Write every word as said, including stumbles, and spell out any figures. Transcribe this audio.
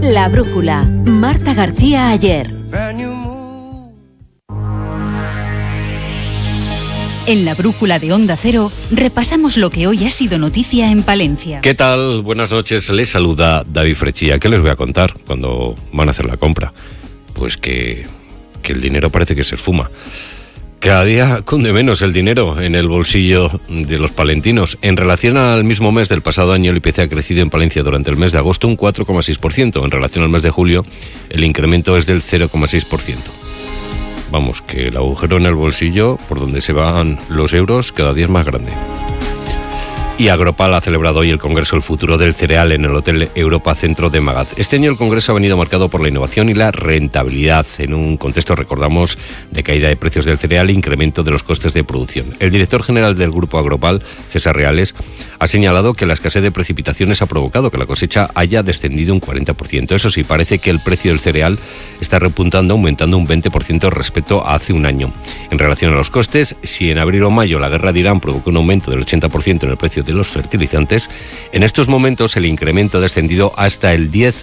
La Brújula, Marta García Ayer. En La Brújula de Onda Cero repasamos lo que hoy ha sido noticia en Palencia. ¿Qué tal? Buenas noches, les saluda David Frechilla. ¿Qué les voy a contar cuando van a hacer la compra? Pues que, que el dinero parece que se esfuma. Cada día cunde menos el dinero en el bolsillo de los palentinos. En relación al mismo mes del pasado año, el I P C ha crecido en Palencia durante el mes de agosto un cuatro coma seis por ciento. En relación al mes de julio, el incremento es del cero coma seis por ciento. Vamos, que el agujero en el bolsillo, por donde se van los euros, cada día es más grande. Y Agropal ha celebrado hoy el Congreso El Futuro del Cereal en el Hotel Europa Centro de Magaz. Este año el Congreso ha venido marcado por la innovación y la rentabilidad, en un contexto, recordamos, de caída de precios del cereal e incremento de los costes de producción. El director general del Grupo Agropal, César Reales, ha señalado que la escasez de precipitaciones ha provocado que la cosecha haya descendido un cuarenta por ciento. Eso sí, parece que el precio del cereal está repuntando, aumentando un veinte por ciento respecto a hace un año. En relación a los costes, si en abril o mayo la guerra de Irán provocó un aumento del ochenta por ciento en el precio de los fertilizantes, en estos momentos el incremento ha descendido hasta el diez